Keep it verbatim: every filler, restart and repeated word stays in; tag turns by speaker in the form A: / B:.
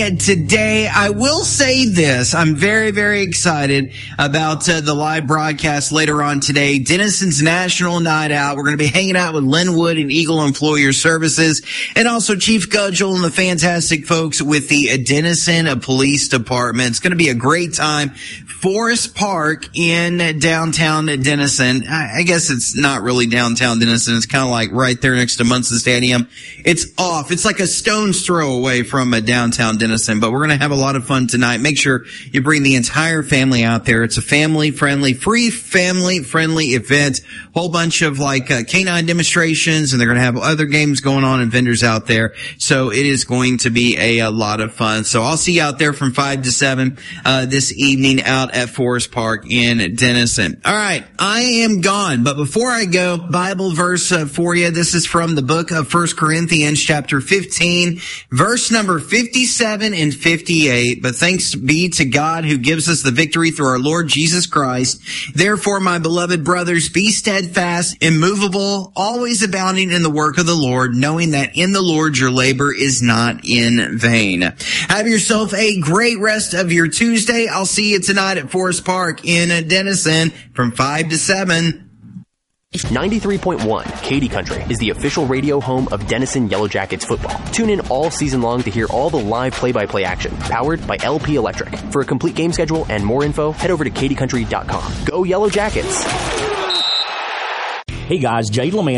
A: Today, I will say this. I'm very, very excited about uh, the live broadcast later on today. Denison's National Night Out. We're going to be hanging out with Linwood and Eagle Employer Services and also Chief Gudgel and the fantastic folks with the Denison Police Department. It's going to be a great time. Forest Park in downtown Denison. I, I guess it's not really downtown Denison. It's kind of like right there next to Munson Stadium. It's off. It's like a stone's throw away from a downtown Denison, but we're going to have a lot of fun tonight. Make sure you bring the entire family out there. It's a family-friendly, free family-friendly event. Whole bunch of like uh, canine demonstrations, and they're going to have other games going on and vendors out there. So it is going to be a, a lot of fun. So I'll see you out there from five to seven uh, this evening out at Forest Park in Denison. All right, I am gone, but before I go, Bible verse uh, for you. This is from the book of First Corinthians, chapter fifteen, verse number fifty-seven and fifty-eight. But thanks be to God who gives us the victory through our Lord Jesus Christ. Therefore, my beloved brothers, be steadfast, immovable, always abounding in the work of the Lord, knowing that in the Lord your labor is not in vain. Have yourself a great rest of your Tuesday. I'll see you tonight at Forest Park in Denison from five to seven.
B: ninety-three point one Katy Country is the official radio home of Denison Yellow Jackets football. Tune in all season long to hear all the live play-by-play action, powered by L P Electric. For a complete game schedule and more info, head over to katy country dot com. Go Yellow Jackets!
C: Hey guys, Jay LeMay